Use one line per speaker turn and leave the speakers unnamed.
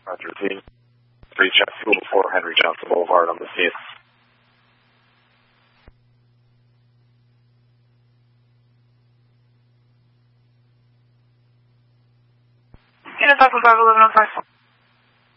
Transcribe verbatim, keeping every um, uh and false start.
Roger, team. three check fuel four Henry Johnson Boulevard on the scene.
Unit Alpha five eleven on five.